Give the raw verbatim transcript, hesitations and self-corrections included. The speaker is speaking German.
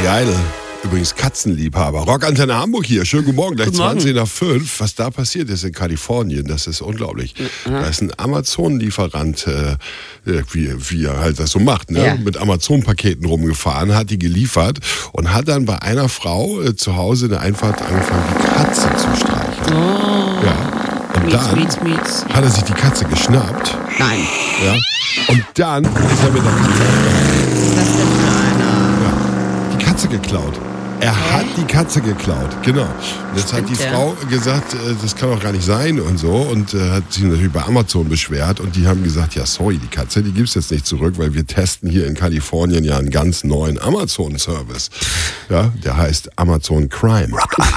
Billy Idol. Übrigens Katzenliebhaber. Rockantenne Hamburg hier. Schönen guten Morgen. Gleich Guten Morgen. zwanzig nach fünf. Was da passiert ist in Kalifornien, das ist unglaublich. Mhm. Da ist ein Amazon-Lieferant, äh, wie, wie er halt das so macht, ne? Ja. Mit Amazon-Paketen rumgefahren, hat die geliefert und hat dann bei einer Frau äh, zu Hause in der Einfahrt angefangen, die Katze zu streicheln. Oh. Ja. Und Mietz, dann mietz, mietz. hat er sich die Katze geschnappt. Nein. Ja. Und dann ist er mit der Katze Was ist das denn für einer? ja, die Katze geklaut. Er Hä? hat die Katze geklaut, genau. Und jetzt hat die Stimmt, ja. Frau gesagt, äh, das kann doch gar nicht sein und so. Und äh, hat sich natürlich bei Amazon beschwert. Und die haben gesagt, ja sorry, die Katze, die gibt's jetzt nicht zurück, weil wir testen hier in Kalifornien ja einen ganz neuen Amazon-Service. Ja, der heißt Amazon Crime.